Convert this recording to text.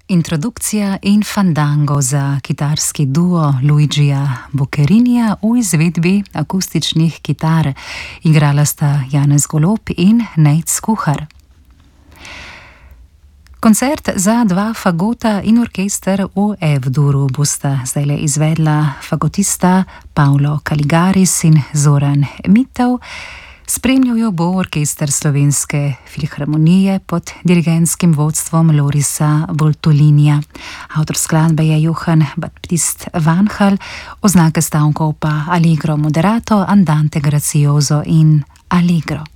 Introdukcija in fandango za kitarski duo Luigija Bocherinija v izvedbi akustičnih kitar. Igrala sta Janez Golob in Nejc Skuhar. Koncert za dva fagota in orkester v F-duru bosta zdajle izvedla fagotista Pavlo Kaligaris in Zoran Mitev. Spremljal jo bo orkester Slovenske filharmonije pod dirigentskim vodstvom Lorisa Boltolinija. Avtor skladbe je Johann Baptist Vanhal, oznake stavkov pa Allegro moderato, andante grazioso in allegro.